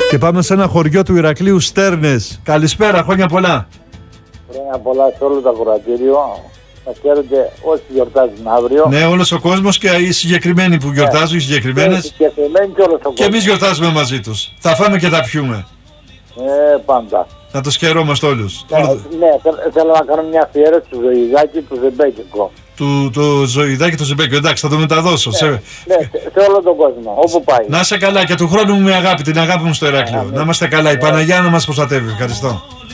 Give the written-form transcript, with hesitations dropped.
Και πάμε σε ένα χωριό του Ηρακλείου, Στέρνες. Καλησπέρα, χρόνια πολλά. Χρόνια πολλά σε όλο το ακροατήριο. Θα χαίρετε όσοι γιορτάζουν αύριο. Ναι, όλος ο κόσμος και οι συγκεκριμένοι που γιορτάζουν, οι συγκεκριμένες. Και όλος ο κόσμος. Και εμείς γιορτάζουμε μαζί τους. Θα φάμε και θα πιούμε. Πάντα. Να το σκερόμαστε όλους. Ναι, θέλω να κάνω μια αφιέρωση του Ζωηδάκη του Ζεμπέκικο. Του Ζωηδάκη του Ζεμπέκικο, εντάξει, θα το μεταδώσω. Ναι, σε όλο τον κόσμο, όπου πάει. Να είσαι καλά και του χρόνου μου με αγάπη, την αγάπη μου στο Ηράκλειο. Να είμαστε καλά, η Παναγιά να μας προστατεύει. Ευχαριστώ.